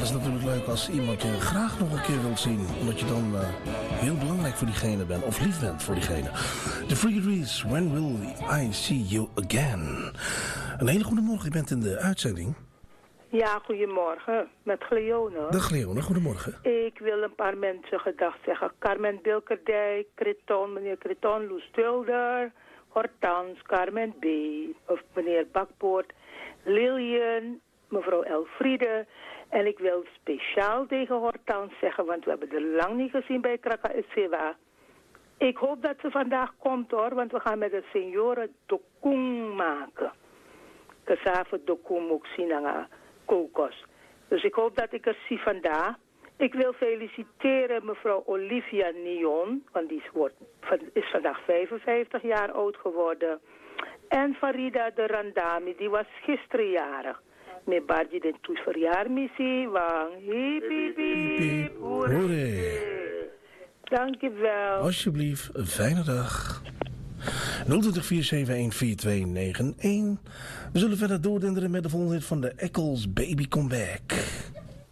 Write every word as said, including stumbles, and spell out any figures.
is natuurlijk leuk als iemand je graag nog een keer wilt zien. Omdat je dan uh, heel belangrijk voor diegene bent. Of lief bent voor diegene. The Freeries, When Will I See You Again? Een hele goede morgen, je bent in de uitzending. Ja, goedemorgen. Met Gleone. De Gleone, goedemorgen. Ik wil een paar mensen gedag zeggen. Carmen Bilkerdijk, Creton, meneer Creton, Loes Tulder, Hortans, Carmen B. Of meneer Bakpoort, Lilian, mevrouw Elfriede. En ik wil speciaal tegen Hortans zeggen, want we hebben er lang niet gezien bij Kraka Sewa. Ik hoop dat ze vandaag komt hoor, want we gaan met de senioren dokung maken. Kasave dokung ook sinanga kokos. Dus ik hoop dat ik er zie vandaag. Ik wil feliciteren mevrouw Olivia Nion, want die wordt, is vandaag vijfenvijftig jaar oud geworden. En Farida de Randami, die was gisteren jarig. Met Bardi de Toes verjaarmissie, wang hiep hiep hiep, hoeré. Dankjewel. Alsjeblieft, een fijne dag. nul twintig vier zeven een vier twee negen een. We zullen verder doordenderen met de volgende hit van de Eccles, Baby Come Back.